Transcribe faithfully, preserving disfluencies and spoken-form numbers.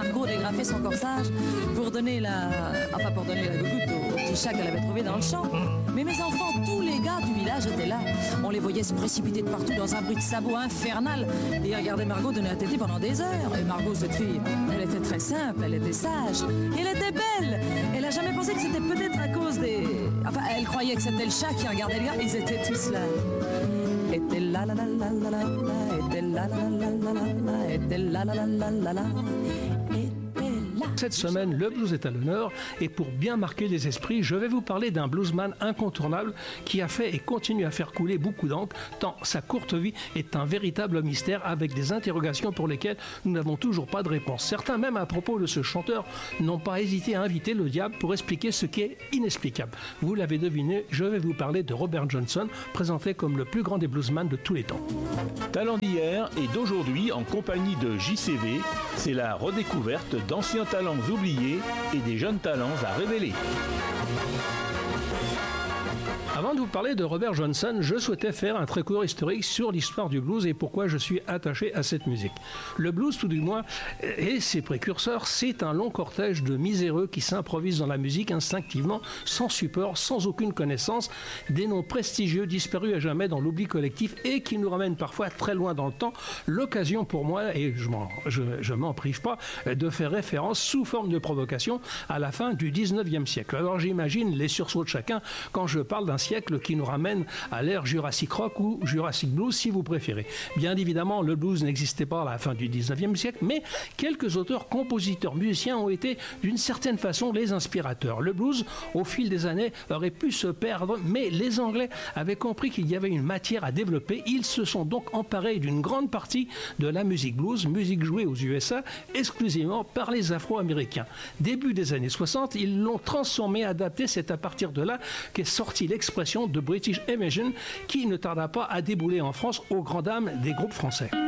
Margot dégrafait son corsage pour donner la, enfin pour donner la gougoute au, au petit chat qu'elle avait trouvé dans le champ. Mais mes enfants, tous les gars du village étaient là. On les voyait se précipiter de partout dans un bruit de sabot infernal. Et ils regardaient Margot donner la tétée pendant des heures. Et Margot, cette fille, elle était très simple, elle était sage. Et elle était belle. Elle a jamais pensé que c'était peut-être à cause des... Enfin, elle croyait que c'était le chat qui regardait les gars. Ils étaient tous là. Était là la la la la la la, était là la la la la la, était là la la la la la. Cette semaine, le blues est à l'honneur et pour bien marquer les esprits, je vais vous parler d'un bluesman incontournable qui a fait et continue à faire couler beaucoup d'encre, tant sa courte vie est un véritable mystère avec des interrogations pour lesquelles nous n'avons toujours pas de réponse. Certains même à propos de ce chanteur n'ont pas hésité à inviter le diable pour expliquer ce qui est inexplicable. Vous l'avez deviné, je vais vous parler de Robert Johnson, présenté comme le plus grand des bluesmen de tous les temps. Talent d'hier et d'aujourd'hui en compagnie de J C V, c'est la redécouverte d'anciens talents oubliés et des jeunes talents à révéler. Avant de vous parler de Robert Johnson, je souhaitais faire un très court historique sur l'histoire du blues et pourquoi je suis attaché à cette musique. Le blues, tout du moins, et ses précurseurs, c'est un long cortège de miséreux qui s'improvisent dans la musique instinctivement, sans support, sans aucune connaissance, des noms prestigieux disparus à jamais dans l'oubli collectif et qui nous ramènent parfois très loin dans le temps. L'occasion pour moi, et je m'en, je, je m'en prive pas, de faire référence sous forme de provocation à la fin du dix-neuvième siècle. Alors j'imagine les sursauts de chacun quand je parle d'un siècle qui nous ramène à l'ère Jurassic Rock ou Jurassic Blues si vous préférez. Bien évidemment, le blues n'existait pas à la fin du dix-neuvième siècle, mais quelques auteurs, compositeurs, musiciens ont été d'une certaine façon les inspirateurs. Le blues, au fil des années, aurait pu se perdre, mais les Anglais avaient compris qu'il y avait une matière à développer. Ils se sont donc emparés d'une grande partie de la musique blues, musique jouée aux U S A, exclusivement par les Afro-Américains. Début des années soixante, ils l'ont transformé, adapté. C'est à partir de là qu'est sortie l'expression de British Invasion qui ne tarda pas à débouler en France aux grandes dames des groupes français.